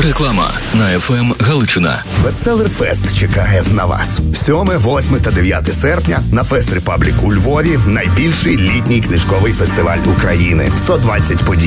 Реклама на ФМ Галичина. Bestseller Fest чекає на вас. 7, 8 та 9 серпня на Фест Репаблік у Львові найбільший літній книжковий фестиваль України. 120 подій.